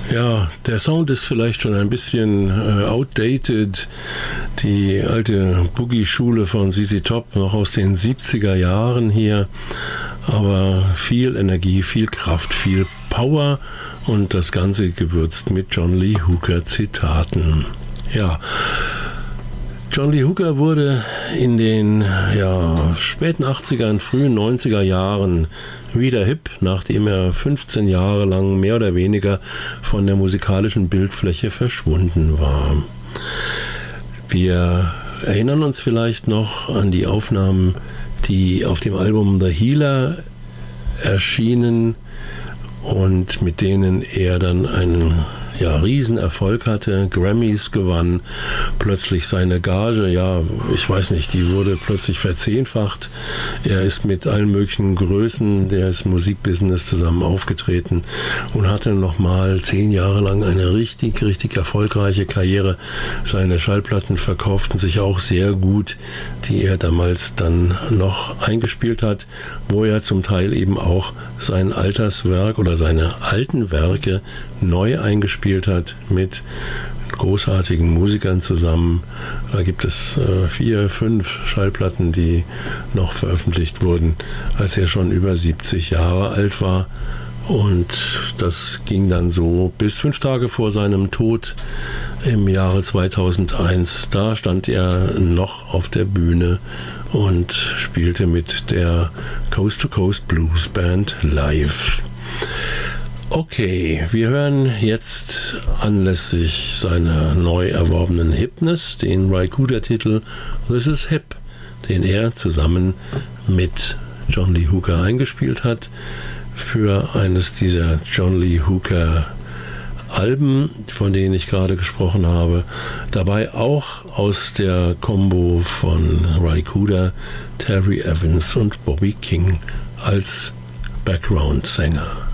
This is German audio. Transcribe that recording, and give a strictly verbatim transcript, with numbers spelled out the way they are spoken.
Ja, der Sound ist vielleicht schon ein bisschen äh, outdated. Die alte Boogie-Schule von Z Z Top noch aus den siebziger Jahren hier. Aber viel Energie, viel Kraft, viel Power und das Ganze gewürzt mit John Lee Hooker Zitaten. Ja, John Lee Hooker wurde in den ja, späten achtziger, frühen neunziger Jahren wieder hip, nachdem er fünfzehn Jahre lang mehr oder weniger von der musikalischen Bildfläche verschwunden war. Wir erinnern uns vielleicht noch an die Aufnahmen, die auf dem Album The Healer erschienen und mit denen er dann einen ja, Riesenerfolg hatte, Grammys gewann, plötzlich seine Gage, ja, ich weiß nicht, die wurde plötzlich verzehnfacht. Er ist mit allen möglichen Größen des Musikbusiness zusammen aufgetreten und hatte nochmal zehn Jahre lang eine richtig, richtig erfolgreiche Karriere. Seine Schallplatten verkauften sich auch sehr gut, die er damals dann noch eingespielt hat, wo er zum Teil eben auch sein Alterswerk oder seine alten Werke neu eingespielt hat mit großartigen Musikern zusammen. Da gibt es äh, vier, fünf Schallplatten, die noch veröffentlicht wurden, als er schon über siebzig Jahre alt war. Und das ging dann so bis fünf Tage vor seinem Tod im Jahre zweitausendeins. Da stand er noch auf der Bühne und spielte mit der Coast to Coast Blues Band live. Okay, wir hören jetzt anlässlich seiner neu erworbenen Hipness den Ry Cooder-Titel This Is Hip, den er zusammen mit John Lee Hooker eingespielt hat für eines dieser John Lee Hooker Alben, von denen ich gerade gesprochen habe. Dabei auch aus der Combo von Ry Cooder, Terry Evans und Bobby King als Background-Sänger.